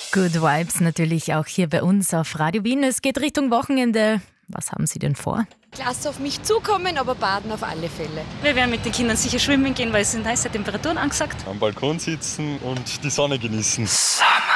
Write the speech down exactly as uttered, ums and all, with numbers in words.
Good Vibes natürlich auch hier bei uns auf Radio Wien. Es geht Richtung Wochenende. Was haben Sie denn vor? Lass auf mich zukommen, aber baden auf alle Fälle. Wir werden mit den Kindern sicher schwimmen gehen, weil es sind heiße Temperaturen angesagt. Am Balkon sitzen und die Sonne genießen. Summer.